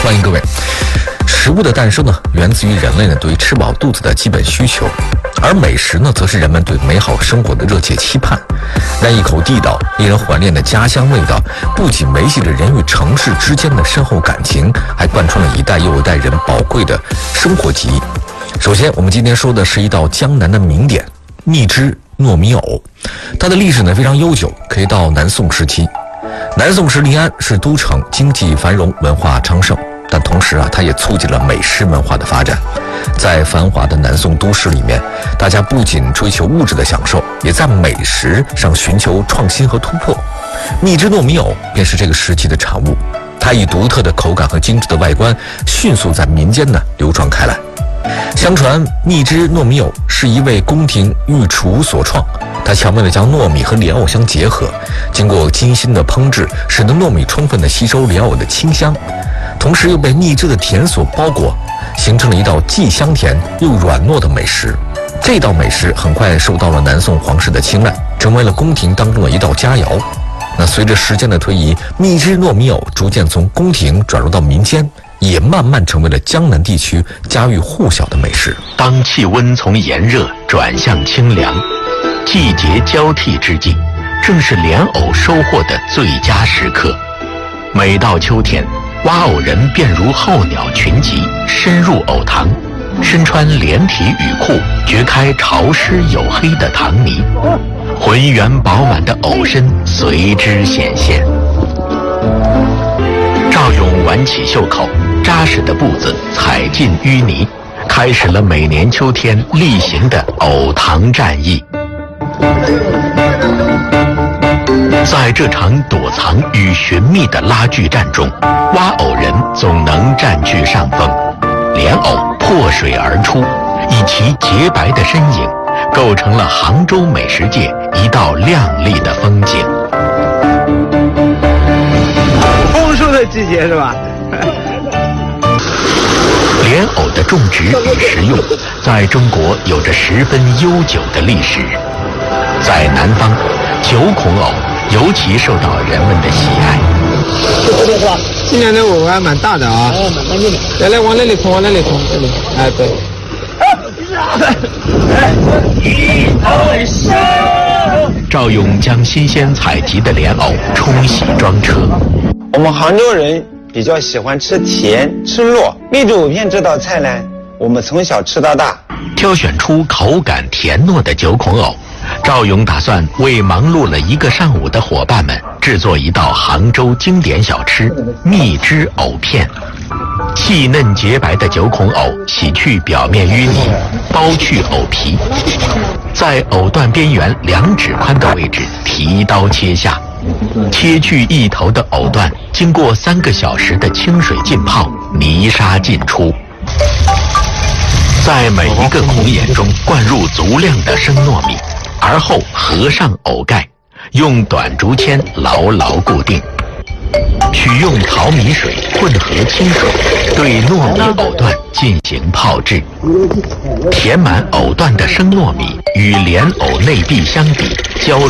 欢迎各位。食物的诞生呢，源自于人类呢对于吃饱肚子的基本需求，而美食呢，则是人们对美好生活的热切期盼。那一口地道、令人怀念的家乡味道，不仅维系着人与城市之间的深厚感情，还贯穿了一代又一代人宝贵的生活记忆。首先，我们今天说的是一道江南的名点——蜜汁糯米藕。它的历史呢非常悠久，可以到南宋时期。南宋时临安是都城，经济繁荣，文化昌盛。但同时它也促进了美食文化的发展。在繁华的南宋都市里面，大家不仅追求物质的享受，也在美食上寻求创新和突破。蜜汁糯米藕便是这个时期的产物，它以独特的口感和精致的外观，迅速在民间呢流传开来。相传蜜汁糯米藕是一位宫廷御厨所创，他巧妙地将糯米和莲藕相结合，经过精心的烹制，使得糯米充分地吸收莲藕的清香，同时又被蜜汁的甜所包裹，形成了一道既香甜又软糯的美食。这道美食很快受到了南宋皇室的青睐，成为了宫廷当中的一道佳肴。那随着时间的推移，蜜汁糯米藕逐渐从宫廷转入到民间，也慢慢成为了江南地区家喻户晓的美食。 当气温从炎热转向清凉，季节交替之际，正是莲藕收获的最佳时刻。每到秋天，挖藕人便如候鸟群集，深入藕塘，身穿连体雨裤，掘开潮湿黝黑的塘泥，浑圆饱满的藕身随之显现。赵勇挽起袖口，扎实的步子踩进淤泥，开始了每年秋天例行的藕塘战役。在这场躲藏与寻觅的拉锯战中，挖藕人总能占据上风，莲藕破水而出，以其洁白的身影，构成了杭州美食界一道亮丽的风景。 丰收的季节是吧？ 莲藕的种植与食用，在中国有着十分悠久的历史。在南方，9孔藕尤其受到人们的喜爱。 是吧？今年的藕还蛮大的啊。蛮干净的。来，往那里捅，往那里捅，这里。哎，对。 赵勇将新鲜采集的莲藕冲洗装车。 我们杭州人比较喜欢吃甜吃糯，蜜汁藕片这道菜呢，我们从小吃到大。 挑选出口感甜糯的9孔藕，赵勇打算为忙碌了1个上午的伙伴们制作一道杭州经典小吃——蜜汁藕片。细嫩洁白的9孔藕洗去表面淤泥，剥去藕皮，在藕段边缘2指宽的位置提刀切下，切去一头的藕段经过3个小时的清水浸泡，泥沙尽出。在每一个孔眼中灌入足量的生糯米，而后合上藕盖，用短竹签牢牢固定。取用淘米水混合清水，对糯米藕段进行泡制。填满藕段的生糯米与莲藕内壁相比，焦